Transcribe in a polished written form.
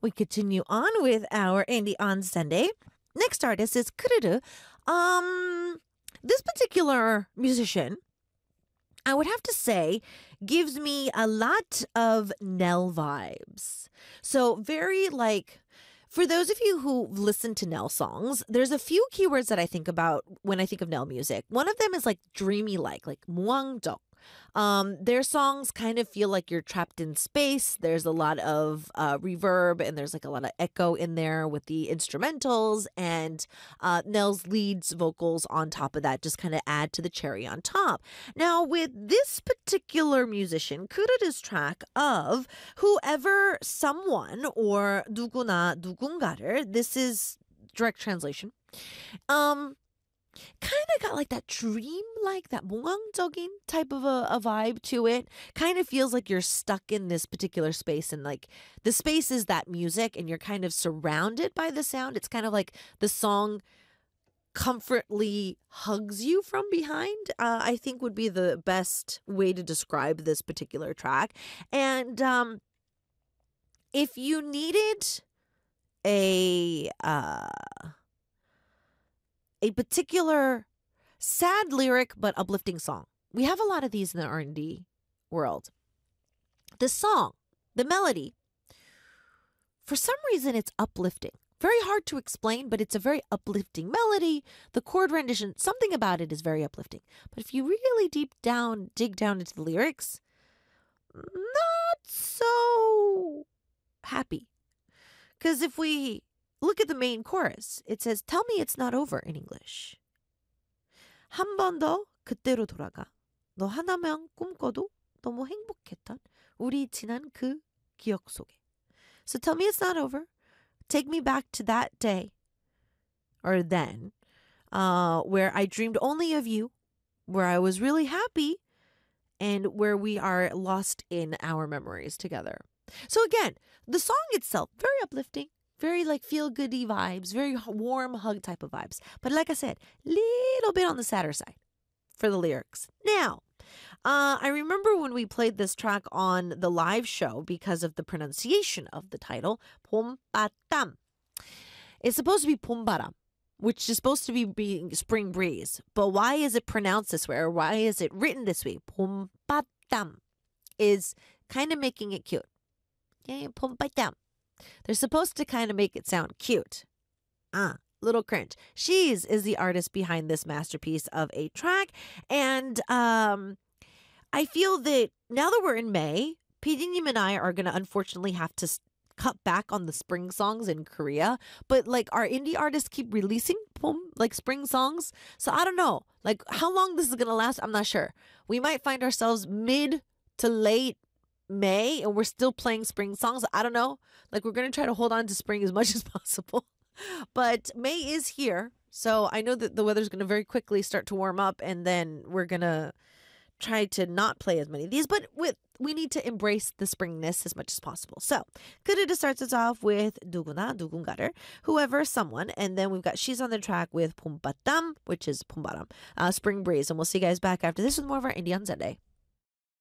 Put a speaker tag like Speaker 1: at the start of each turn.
Speaker 1: We continue on with our Indie on Sunday. Next artist is Kururu. This particular musician, I would have to say, gives me a lot of Nell vibes. So very like, for those of you who listen to Nell songs, there's a few keywords that I think about when I think of Nell music. One of them is like dreamy like muangjeok. Their songs kind of feel like you're trapped in space. There's a lot of reverb and there's like a lot of echo in there with the instrumentals, and Nell's leads vocals on top of that just kind of add to the cherry on top. Now, with this particular musician, Kururu's track of Whoever Someone or 누구나 누군가를, this is direct translation. Kind of got like that dream, like that 몽환적인 type of a vibe to it. Kind of feels like you're stuck in this particular space, and like the space is that music and you're kind of surrounded by the sound. It's kind of like the song comfortably hugs you from behind, I think would be the best way to describe this particular track. And if you needed a particular sad lyric but uplifting song. We have a lot of these in the R&D world. The song, the melody, for some reason it's uplifting. Very hard to explain, but it's a very uplifting melody. The chord rendition, something about it is very uplifting. But if you really dig down into the lyrics, not so happy. Because if we look at the main chorus, it says, "Tell me it's not over" in English. 한 번 더 그때로 돌아가. 너 하나만 꿈꿔도 너무 행복했던 우리 지난 그 기억 속에. So tell me it's not over. Take me back to that day, or then, where I dreamed only of you, where I was really happy, and where we are lost in our memories together. So again, the song itself, very uplifting. Very like feel-goody vibes, very warm hug type of vibes. But like I said, little bit on the sadder side for the lyrics. Now, I remember when we played this track on the live show because of the pronunciation of the title, 봄바람. It's supposed to be 봄바람, which is supposed to be being spring breeze. But why is it pronounced this way, or why is it written this way? 봄바람 is kind of making it cute. Yeah, 봄바람. They're supposed to kind of make it sound cute. Little cringe. She's is the artist behind this masterpiece of a track. And I feel that now that we're in May, PD님 and I are going to unfortunately have to cut back on the spring songs in Korea. But like our indie artists keep releasing like spring songs. So I don't know. Like how long this is going to last, I'm not sure. We might find ourselves mid to late May and we're still playing spring songs. I don't know. Like we're going to try to hold on to spring as much as possible. But May is here. So I know that the weather's going to very quickly start to warm up, and then we're going to try to not play as many of these, but we need to embrace the springness as much as possible. So Kururu starts us off with 누구나 누군가를, whoever, someone, and then we've got she's on the track with 봄바람, which is 봄바람, spring breeze. And we'll see you guys back after this with more of our Indie on Sunday.